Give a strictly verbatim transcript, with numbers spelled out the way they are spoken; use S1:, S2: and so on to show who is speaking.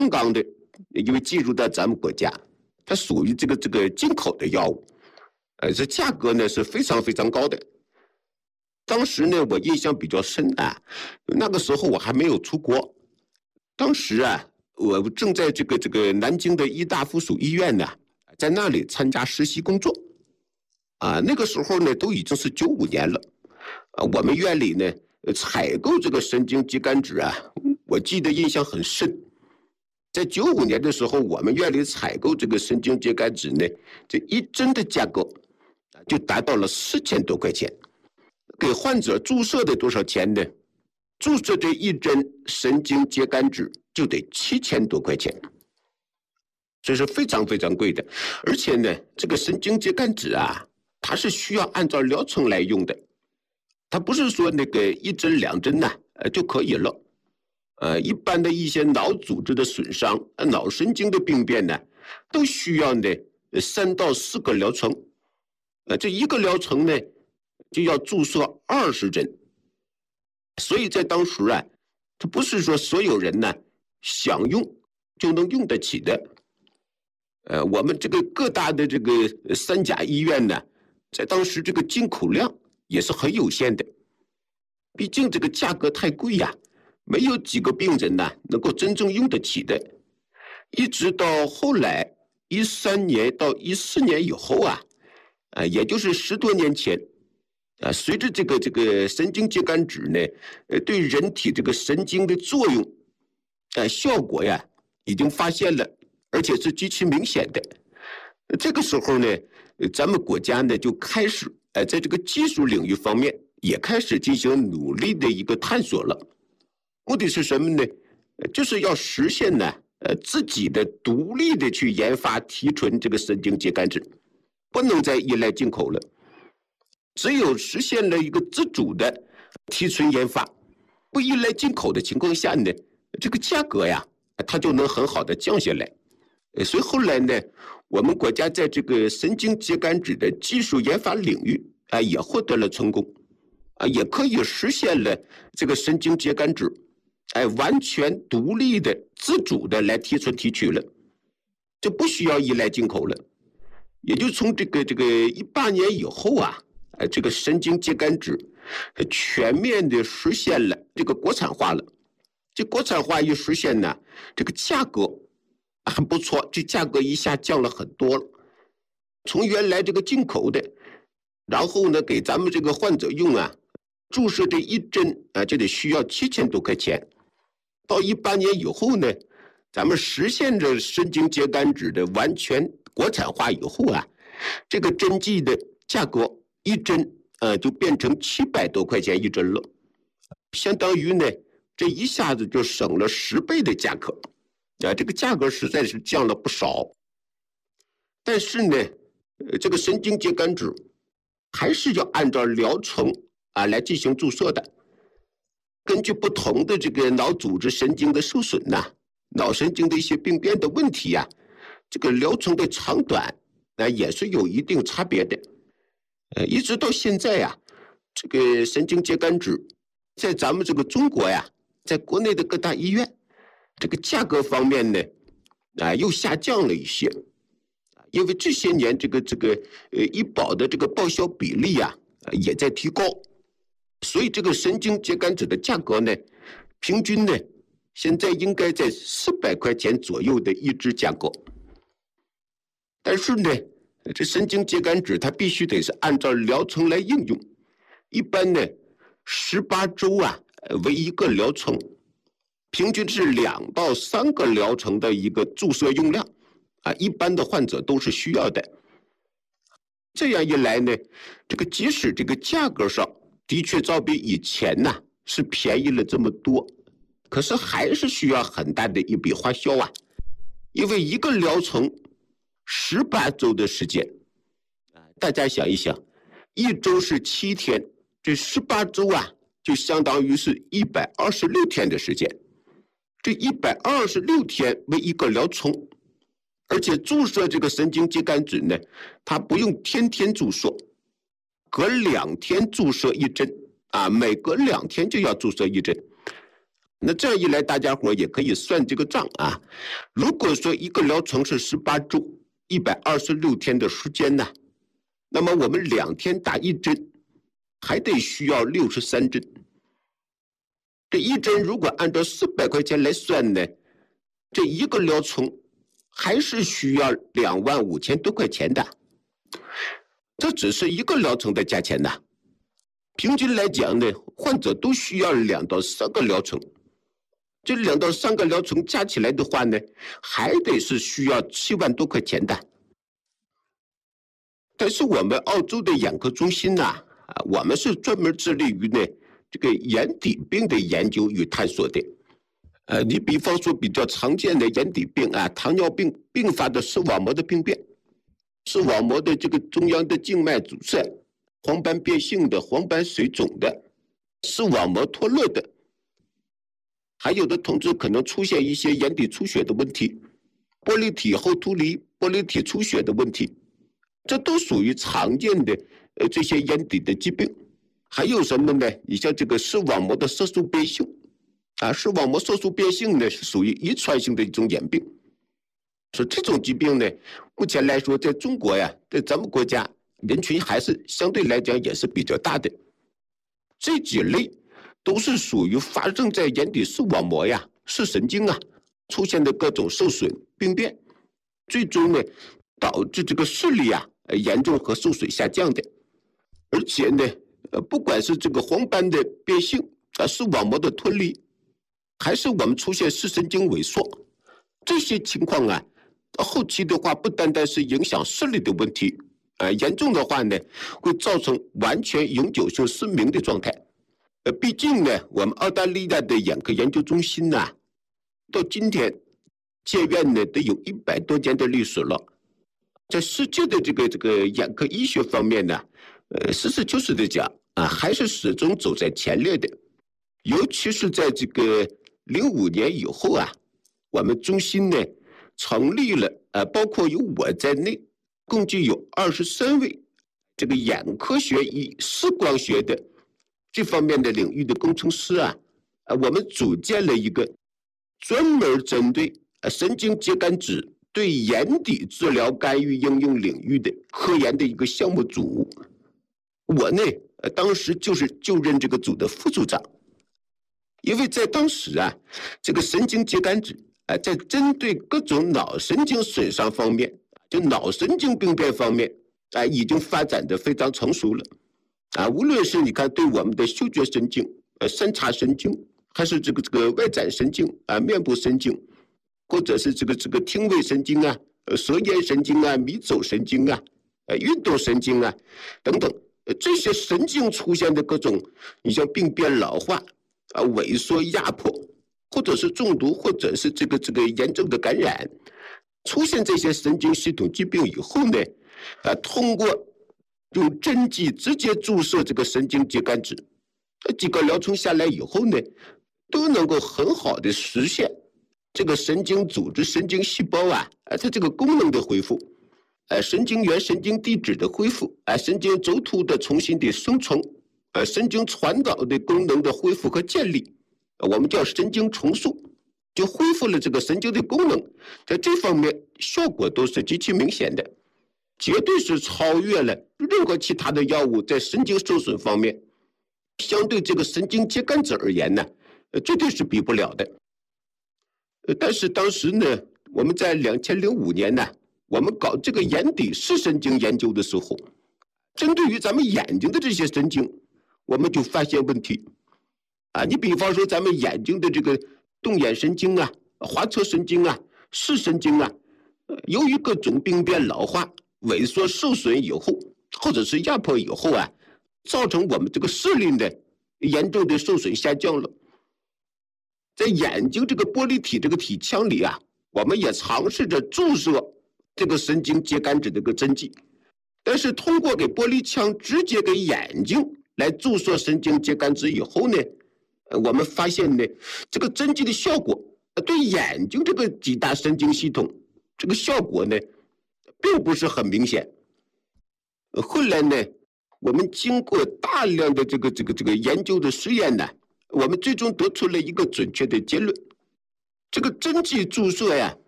S1: 香港的，因为进入到咱们国家，它属于这个这个进口的药物，呃，这价格呢是非常非常高的。当时呢，我印象比较深啊，那个时候我还没有出国，当时啊，我正在这个这个南京的医大附属医院呢，在那里参加实习工作，啊，那个时候呢都已经是九五年了，啊，我们院里呢采购这个神经肌酐酯啊，我记得印象很深。在九五年的时候，我们院里采购这个神经肌酐酯呢，这一针的价格就达到了四千多块钱。给患者注射的多少钱呢？注射这一针神经肌酐酯就得七千多块钱，这是非常非常贵的。而且呢，这个神经肌酐酯啊，它是需要按照疗程来用的，它不是说那个一针两针呐、啊，就可以了。呃，一般的一些脑组织的损伤、脑神经的病变呢，都需要呢三到四个疗程。呃，这一个疗程呢，就要注射二十针。所以在当时啊，它不是说所有人呢想用就能用得起的。呃，我们这个各大的这个三甲医院呢，在当时这个进口量也是很有限的，毕竟这个价格太贵呀、啊。没有几个病人呢能够真正用得起的，一直到后来一三年到一四年以后啊，啊，也就是十多年前，啊，随着这个这个神经肌酐酯呢，呃，对人体这个神经的作用，啊，效果呀，已经发现了，而且是极其明显的。这个时候呢，咱们国家呢就开始，呃，在这个技术领域方面也开始进行努力的一个探索了。目的是什么呢？就是要实现呢，呃，自己的独立的去研发提纯这个神经肌酐酯，不能再依赖进口了。只有实现了一个自主的提纯研发，不依赖进口的情况下呢，这个价格呀，它就能很好的降下来。所以后来呢，我们国家在这个神经肌酐酯的技术研发领域啊，也获得了成功，啊，也可以实现了这个神经肌酐酯。哎，完全独立的、自主的来提纯提取了，就不需要依赖进口了。也就从这个这个一八年以后啊，哎，这个神经肌酐酯全面的实现了这个国产化了。这国产化一实现呢，这个价格很不错，这价格一下降了很多了。从原来这个进口的，然后呢给咱们这个患者用啊，注射这一针啊，就得需要七千多块钱。到一八年以后呢，咱们实现了神经肌酐酯的完全国产化以后啊，这个针剂的价格一针呃就变成七百多块钱一针了，相当于呢这一下子就省了十倍的价格啊，这个价格实在是降了不少。但是呢，这个神经肌酐酯还是要按照疗程啊来进行注射的。根据不同的这个脑组织神经的受损呐、啊，脑神经的一些病变的问题呀、啊，这个疗程的长短啊也是有一定差别的。呃，一直到现在呀、啊，这个神经肌酐酯在咱们这个中国呀，在国内的各大医院，这个价格方面呢，啊又下降了一些，因为这些年这个这个呃医保的这个报销比例呀、啊，也在提高。所以这个神经肌酐酯的价格呢，平均呢，现在应该在四百块钱左右的一支价格。但是呢，这神经肌酐酯它必须得是按照疗程来应用，一般呢，十八周啊为一个疗程，平均是两到三个疗程的一个注射用量，啊，一般的患者都是需要的。这样一来呢，这个即使这个价格上的确照比以前呢、啊、是便宜了这么多，可是还是需要很大的一笔花销啊，因为一个疗程十八周的时间，大家想一想，一周是七天，这十八周啊，就相当于是一百二十六天的时间，这一百二十六天为一个疗程，而且注射这个神经肌酐酯呢，它不用天天注射。隔两天注射一针啊，每隔两天就要注射一针， 那这样一来，大家伙也可以算这个账啊。如果说一个疗程是十八周，一百二十六天的时间呢，那么我们两天打一针，还得需要六十三针。这一针如果按照四百块钱来算呢，这一个疗程还是需要两万五千多块钱的。这只是一个疗程的价钱呐。平均来讲呢，患者都需要两到三个疗程。这两到三个疗程加起来的话呢，还得是需要七万多块钱的。但是我们澳洲的眼科中心呢、啊，啊，我们是专门致力于呢这个眼底病的研究与探索的。呃，你比方说比较常见的眼底病啊，糖尿病并发的视网膜的病变，视网膜的这个中央的静脉阻塞，黄斑变性的、黄斑水肿的、视网膜脱落的。还有的同志可能出现一些眼底出血的问题，玻璃体后突离、玻璃体出血的问题，这都属于常见的呃这些眼底的疾病。还有什么呢？你像这个视网膜的色素变性啊，视网膜色素变性呢是属于遗传性的一种眼病。说这种疾病呢，目前来说在中国呀，在咱们国家人群还是相对来讲也是比较大的。这几类都是属于发生在眼底视网膜呀、视神经啊出现的各种受损病变，最终呢导致这个视力啊严重和受损下降的。而且呢，呃，不管是这个黄斑的变性啊、视网膜的脱离，还是我们出现视神经萎缩，这些情况啊，到后期的话不单单是影响视力的问题，啊，严重的话呢，会造成完全永久性失明的状态。呃，毕竟呢，我们澳大利亚的眼科研究中心呢、啊，到今天建院呢都有一百多年的历史了，在世界的这个这个眼科医学方面呢，呃，实事求是的讲啊，还是始终走在前列的。尤其是在这个零五年以后啊，我们中心呢成立了，呃，包括有我在内，共计有二十三位这个眼科学与视光学的这方面的领域的工程师啊，啊，我们组建了一个专门针对神经节感脂对眼底治疗干预应用领域的科研的一个项目组。我呢，当时就是就任这个组的副组长。因为在当时啊，这个神经节感脂啊，在针对各种脑神经损伤方面，就脑神经病变方面啊，已经发展的非常成熟了。啊，无论是你看对我们的嗅觉神经、呃三叉神经，还是这个这个外展神经啊、面部神经，或者是这个这个听味神经啊、呃舌咽神经啊、迷走神经啊、呃运动神经啊等等，呃这些神经出现的各种，你像病变、老化啊、萎缩、压迫，或者是中毒，或者是这个这个严重的感染，出现这些神经系统疾病以后呢，啊，通过用针剂直接注射这个神经节感脂，几个疗程下来以后呢，都能够很好的实现这个神经组织、神经细胞啊，啊，它这个功能的恢复，呃，神经元、神经递质的恢复，啊，神经轴突的重新的生成，呃，神经传导的功能的恢复和建立，我们叫神经重塑，就恢复了这个神经的功能，在这方面效果都是极其明显的。绝对是超越了任何其他的药物在神经受损方面，相对这个神经节感脂而言呢，呃，绝对是比不了的。呃，但是当时呢，我们在两千零五年呢，我们搞这个眼底视神经研究的时候，针对于咱们眼睛的这些神经，我们就发现问题。啊，你比方说咱们眼睛的这个动眼神经啊、滑车神经啊、视神经啊，由于各种病变、老化、萎缩受损以后，或者是压迫以后啊，造成我们这个视力呢严重的受损下降了。在眼睛这个玻璃体这个体腔里啊，我们也尝试着注射这个神经节感脂这个针剂，但是通过给玻璃腔直接给眼睛来注射神经节感脂以后呢，我们发现呢，这个针剂的效果对眼睛这个几大神经系统这个效果呢并不是很明显。后来呢，我们经过大量的这个这个这个研究的实验呢， 我们最终得出了一个准确的结论：这个针剂注射呀，